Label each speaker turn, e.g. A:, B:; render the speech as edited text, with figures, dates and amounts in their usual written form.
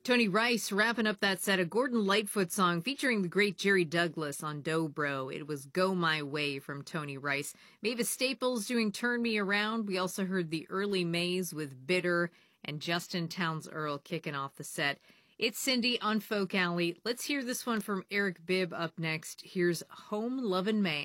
A: Tony Rice wrapping up that set, a Gordon Lightfoot song featuring the great Jerry Douglas on Dobro. It was Go My Way from Tony Rice. Mavis Staples doing Turn Me Around. We also heard the Early Mays with Bitter and Justin Townes Earl kicking off the set. It's Cindy on Folk Alley. Let's hear this one from Eric Bibb up next. Here's Home Lovin' Man.